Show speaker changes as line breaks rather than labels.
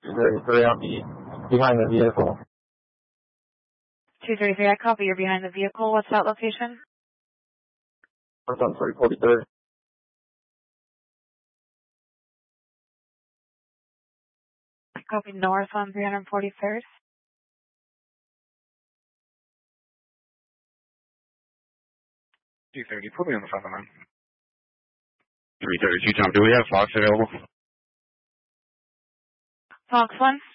233, I'll be behind the vehicle.
233, I copy. You're behind the vehicle. What's that location?
What's on 343?
Copy north on 343rd.
Put me on the front line. 332, Tom. Do we have Fox available?
Fox 1.